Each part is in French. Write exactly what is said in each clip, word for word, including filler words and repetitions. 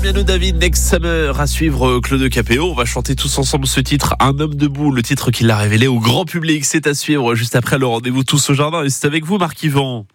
Damiano David, Next Summer, à suivre Claude Capéo. On va chanter tous ensemble ce titre, Un homme debout, le titre qu'il a révélé au grand public. C'est à suivre juste après le rendez-vous Tous au Jardin. Et c'est avec vous, Marc Yvan.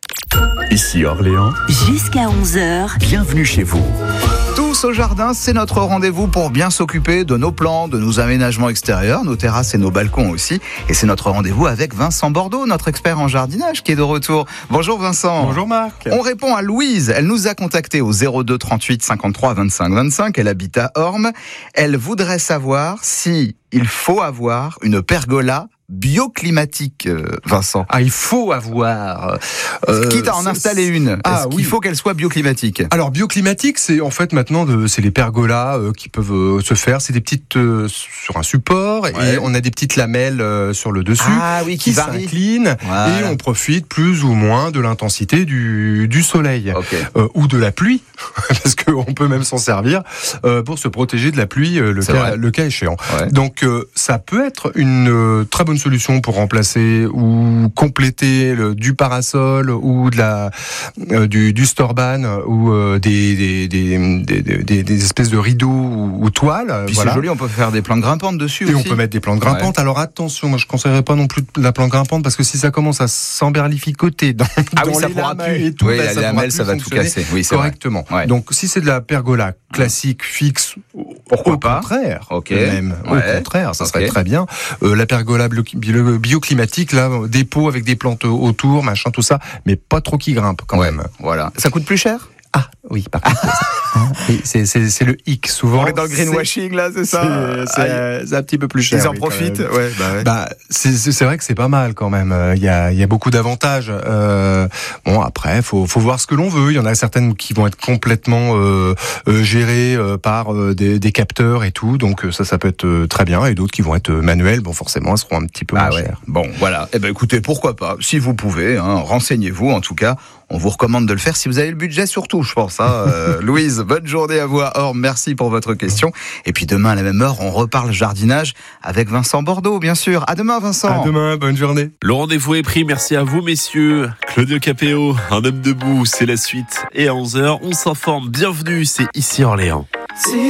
Ici Orléans. Jusqu'à onze heures. Bienvenue chez vous. Tous au jardin, c'est notre rendez-vous pour bien s'occuper de nos plants, de nos aménagements extérieurs, nos terrasses et nos balcons aussi. Et c'est notre rendez-vous avec Vincent Bordeaux, notre expert en jardinage, qui est de retour. Bonjour Vincent. Bonjour Marc. On répond à Louise. Elle nous a contacté au zéro deux trente-huit cinquante-trois vingt-cinq vingt-cinq. Elle habite à Orme. Elle voudrait savoir si il faut avoir une pergola bioclimatique, euh, Vincent. Ah, il faut avoir... Euh, Quitte à en installer une, ah, est-ce oui. qu'il faut qu'elle soit bioclimatique? Alors, bioclimatique, c'est en fait maintenant, de, c'est les pergolas euh, qui peuvent euh, se faire. C'est des petites... Euh, sur un support, ouais. Et on a des petites lamelles euh, sur le dessus ah, oui, qui, qui s'inclinent. Voilà. Et on profite plus ou moins de l'intensité du, du soleil. Okay. Euh, ou de la pluie, parce qu'on peut même s'en servir euh, pour se protéger de la pluie, euh, le, cas, le cas échéant. Ouais. Donc, euh, ça peut être une euh, très bonne solution pour remplacer ou compléter le, du parasol ou de la euh, du, du storban ou euh, des, des, des, des, des, des espèces de rideaux ou, ou toiles. Puis voilà. C'est joli, on peut faire des plantes grimpantes dessus et aussi. on peut mettre des plantes grimpantes. Ouais. Alors attention, moi je conseillerais pas non plus la plante grimpante parce que si ça commence à s'emberlificoter dans, ah dans oui, ça les pourra lames plus. et tout, oui, bah, les ça, lamelles, ça va tout casser. Oui, c'est correctement. Ouais. Donc si c'est de la pergola classique, fixe, pourquoi au pas contraire, okay. même ouais. au contraire, ça okay. serait très bien. Euh, la pergola bio, bio, bioclimatique, là, des pots avec des plantes autour, machin, tout ça, mais pas trop qui grimpe quand ouais. même. Voilà. Ça coûte plus cher? Ah oui, par contre, c'est, c'est, c'est le hic souvent. On est dans le greenwashing là, c'est ça. C'est, c'est, c'est un petit peu plus cher. Ils en oui, profitent. Ouais, bah, ouais. Bah, c'est, c'est vrai que c'est pas mal quand même. Il y a, il y a beaucoup d'avantages. Euh, bon, après, faut, faut voir ce que l'on veut. Il y en a certaines qui vont être complètement euh, euh, gérées euh, par euh, des, des capteurs et tout. Donc ça, ça peut être euh, très bien. Et d'autres qui vont être manuelles. Bon, forcément, elles seront un petit peu ah moins ouais. chères. Bon, voilà. Eh ben, écoutez, pourquoi pas. Si vous pouvez, hein, renseignez-vous. En tout cas, on vous recommande de le faire si vous avez le budget, surtout, je pense. Hein. Euh, Louise, bonne journée à vous à Orme. Merci pour votre question. Et puis demain à la même heure, on reparle jardinage avec Vincent Bordeaux, bien sûr. À demain, Vincent. À demain, bonne journée. Le rendez-vous est pris. Merci à vous, messieurs. Claude Capéo, Un homme debout, c'est la suite. Et à onze heures, on s'informe. Bienvenue, c'est Ici Orléans.